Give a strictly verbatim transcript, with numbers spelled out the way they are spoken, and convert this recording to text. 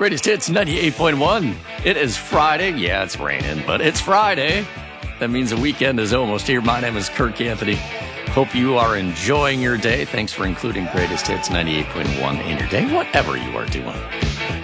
Greatest Hits ninety-eight point one. It is Friday. Yeah, it's raining, but it's Friday. That means the weekend is almost here. My name is Kirk Anthony. Hope you are enjoying your day. Thanks for including Greatest Hits ninety-eight point one in your day, whatever you are doing.